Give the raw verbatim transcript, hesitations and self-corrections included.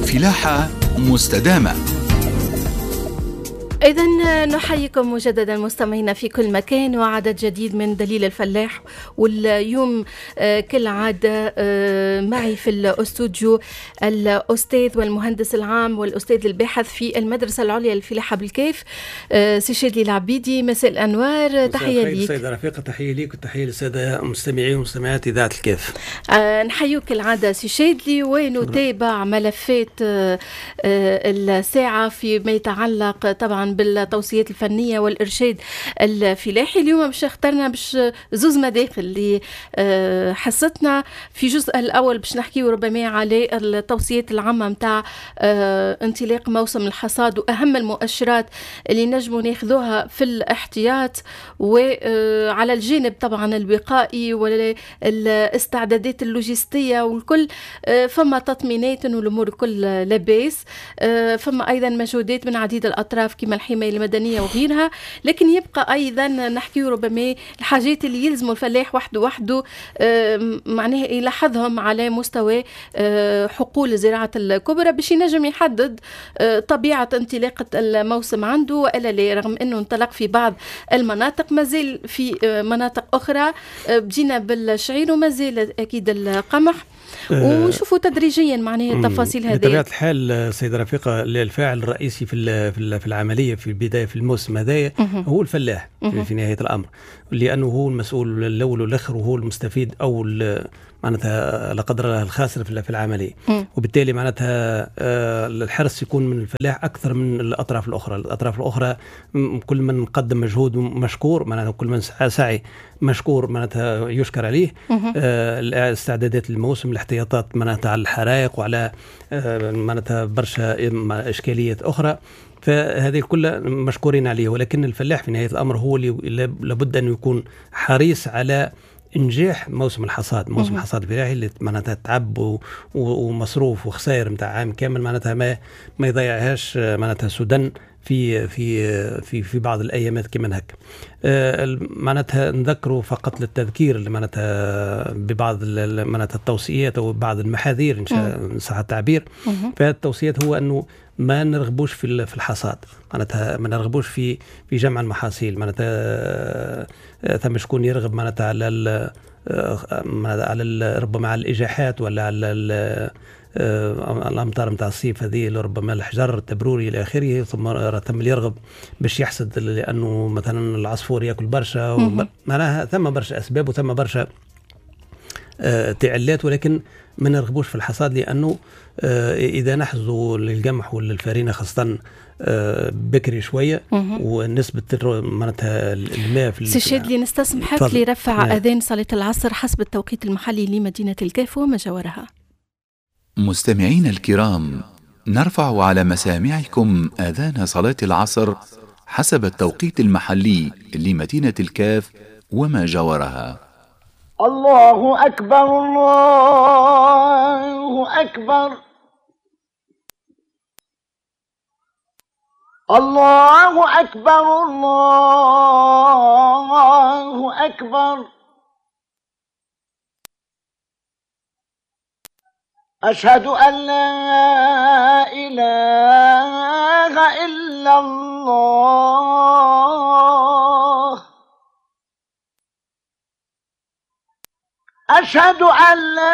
فلاحة مستدامة. إذن نحييكم مجددا مستمعينا في كل مكان وعدد جديد من دليل الفلاح. واليوم كالعادة معي في الاستوديو الأستاذ والمهندس العام والأستاذ الباحث في المدرسة العليا للفلاحة بالكيف سي شادلي العبيدي. مساء الأنوار، تحية ليك سيدة رفيقة. تحية ليك وتحية للسادة مستمعين ومستمعات إذاعة الكيف. نحييك كالعادة سي شادلي ونتابع ملفات الساعة فيما يتعلق طبعا بالتوصيات الفنية والإرشاد الفلاحي. اليوم باش اخترنا باش زوز مداخل اللي حصتنا في الجزء الأول باش نحكيه ربما على التوصيات العامة متاع انطلاق موسم الحصاد وأهم المؤشرات اللي نجموا ناخذوها في الاحتياط، وعلى الجانب طبعا الوقائي والاستعدادات اللوجستية والكل فما تطمينات انه الامور الكل لاباس. فما ايضا مجهودات من عديد الاطراف كما الحماية المدنية وغيرها، لكن يبقى أيضا نحكي ربما الحاجات اللي يلزموا الفلاح وحده وحده معناها يلاحظهم على مستوى حقول الزراعة الكبرى باش ينجم يحدد طبيعة انطلاقة الموسم عنده وإلا لا. رغم أنه انطلق في بعض المناطق، مازال في مناطق أخرى بدينا بالشعير ومازال أكيد القمح، ونشوفوا تدريجيا معناها التفاصيل هذه. بطبيعة الحال سيدة رفيقة الفاعل الرئيسي في في العملية في البداية في الموسم هذايا هو الفلاح في نهاية الأمر، لأنه هو المسؤول الأول والآخر وهو المستفيد أو معناتها لا قدر الله الخاسر في العملية. وبالتالي معناتها الحرص يكون من الفلاح أكثر من الأطراف الأخرى. الأطراف الأخرى كل من قدم مجهود مشكور، معناتها كل من سعي مشكور معناتها يشكر عليه. استعدادات الموسم، الاحتياطات معناتها على الحرائق وعلى معناتها برشا إشكاليات أخرى، فهذه كلها مشكورين عليه. ولكن الفلاح في نهاية الأمر هو اللي لابد أن يكون حريص على إنجاح موسم الحصاد. موسم الحصاد الفلاحي اللي معناتها تعب ومصروف وخسائر متاع عام كامل معناتها ما ما يضيعهاش معناتها سودان في في في في بعض الايامات كمان هكا. آه معناتها نذكروا فقط للتذكير اللي معناتها ببعض معناتها التوصيات او بعض المحاذير ان شاء صح التعبير. فالتوصيات هو انه ما نرغبوش في في الحصاد، معناتها ما نرغبوش في في جمع المحاصيل. معناتها ثم شكون يرغب معناتها على على ربما على الاجاحات ولا على الامطار نتاع الصيف هذه اللي ربما الحجر التبروري الى اخره، ثم ثم يرغب باش يحصد لانه مثلا العصفور ياكل برشا. معناها ثم برشا اسباب وثم برشا آه تعلات، ولكن ما نرغبوش في الحصاد لانه آه اذا نحظوا للقمح والفارينه خاصه آه بكري شويه ونسبه معناتها الماء في سي شادلي نستسمحك لرفع اذان صلاه العصر حسب التوقيت المحلي لمدينه الكاف وما جاورها. مستمعين الكرام، نرفع على مسامعكم آذان صلاة العصر حسب التوقيت المحلي لمدينة الكاف وما جاورها. الله أكبر الله أكبر الله أكبر الله أكبر أشهد أن لا إله إلا الله أشهد أن لا